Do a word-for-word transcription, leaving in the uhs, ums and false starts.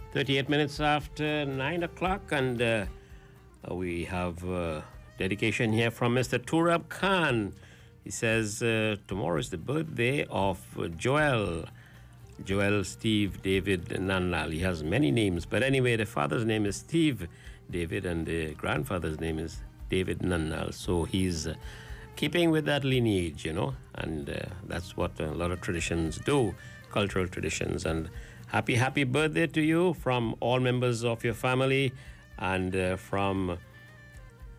thirty-eight minutes after nine o'clock, and uh, we have uh, dedication here from Mister Turab Khan. He says, uh, tomorrow is the birthday of Joel. Joel Steve David Nannal. He has many names, but anyway, the father's name is Steve David, and the grandfather's name is David Nannal. So he's uh, keeping with that lineage, you know, and uh, that's what a lot of traditions do, cultural traditions. And happy, happy birthday to you from all members of your family and uh, from